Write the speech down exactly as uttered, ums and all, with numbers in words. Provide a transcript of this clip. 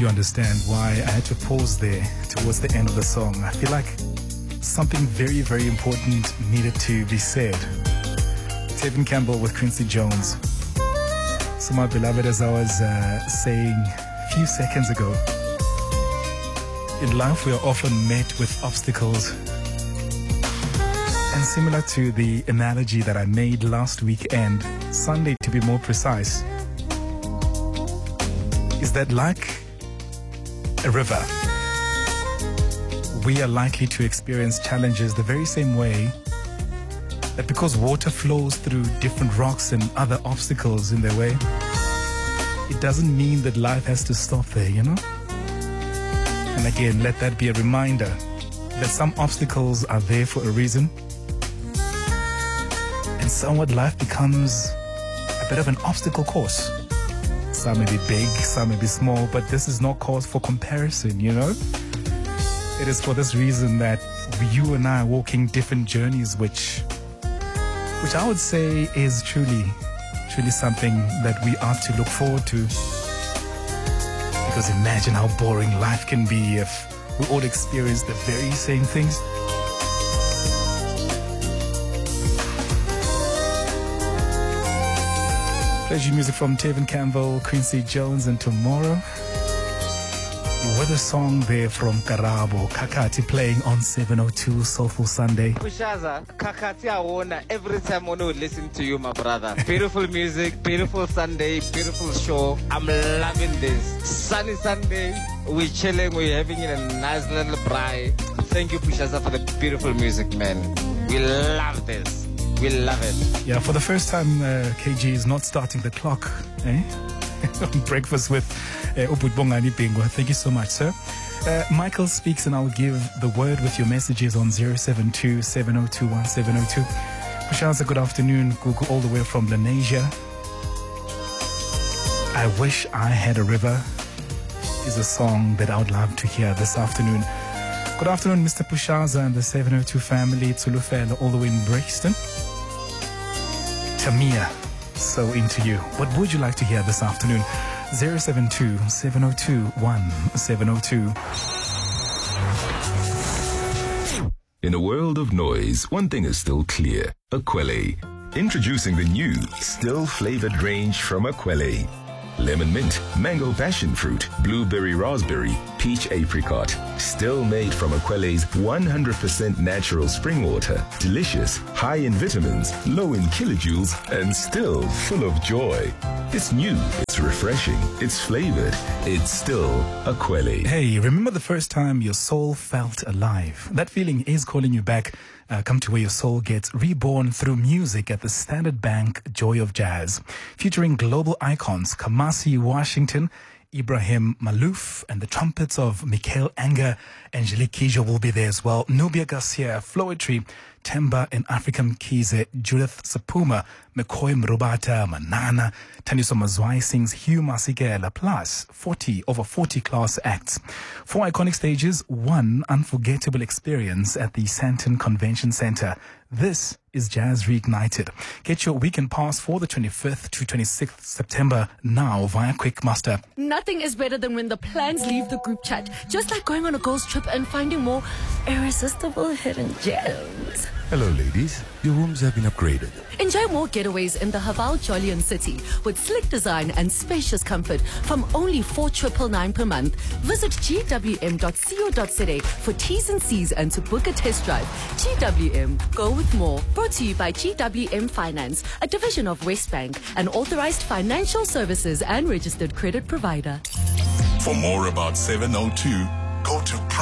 you understand why I had to pause there towards the end of the song. I feel like something very, very important needed to be said. Tevin Campbell with Quincy Jones. So my beloved, as I was uh, saying a few seconds ago, in life we are often met with obstacles. And similar to the analogy that I made last weekend, Sunday to be more precise, is that like a river, we are likely to experience challenges the very same way that because water flows through different rocks and other obstacles in their way, it doesn't mean that life has to stop there, you know? And again, let that be a reminder that some obstacles are there for a reason, and somewhat life becomes a bit of an obstacle course. Some may be big, some may be small, but this is not cause for comparison, you know? It is for this reason that you and I are walking different journeys, which which I would say is truly, truly something that we ought to look forward to. Because imagine how boring life can be if we all experience the very same things. Pleasure music from Tevin Campbell, Quincy Jones, and Tomorrow. With a song there from Karabo, Kakati, playing on seven oh two Soulful Sunday. Pushaza, Kakati Awona, every time when we listen to you, my brother. Beautiful music, beautiful Sunday, beautiful show. I'm loving this. Sunny Sunday, we're chilling, we're having a nice little braai. Thank you, Pushaza, for the beautiful music, man. We love this. We love it. Yeah, for the first time, uh, K G is not starting the clock, eh? Breakfast with uh, Ubudbongani Bingwa. Thank you so much, sir. Uh, Michael speaks, and I'll give the word with your messages on zero seven two, seven oh two, one seven oh two. Pushaza, good afternoon. Google all the way from Lenasia. I Wish I Had a River is a song that I would love to hear this afternoon. Good afternoon, Mister Pushaza and the seven oh two family. Tulufela all the way in Brixton. Tamia, so into you. What would you like to hear this afternoon? zero seven two, seven oh two, one seven oh two. In a world of noise, one thing is still clear. Akwele. Introducing the new, still flavored range from Akwele. Lemon mint, mango passion fruit, blueberry raspberry, peach apricot. Still made from Akwele's one hundred percent natural spring water. Delicious, high in vitamins, low in kilojoules, and still full of joy. It's new, it's refreshing, it's flavored, it's still Akwele. Hey, remember the first time your soul felt alive? That feeling is calling you back. Uh, come to where your soul gets reborn through music at the Standard Bank Joy of Jazz, featuring global icons Kamasi Washington, Ibrahim Malouf, and the trumpets of Mikhail Anger. Angelique Kidjo will be there as well. Nubia Garcia, Floetry, Temba and African Kize, Judith Sapuma, McCoy Mrubata, Manana, Taniso Mazwai sings Hugh Masikela, plus forty over forty class acts. Four iconic stages, one unforgettable experience at the Sandton Convention Center. This is Jazz Reignited. Get your weekend pass for the twenty-fifth to twenty-sixth September now via Quickmaster. Nothing is better than when the plans leave the group chat. Just like going on a girls' trip and finding more irresistible hidden gems. Hello, ladies. Your rooms have been upgraded. Enjoy more getaways in the Haval Jolion City with slick design and spacious comfort from only four thousand nine hundred ninety-nine per month. Visit g w m dot co dot za for T's and C's and to book a test drive. G W M, go with more. Brought to you by G W M Finance, a division of Westbank, an authorized financial services and registered credit provider. For more about seven oh two, go to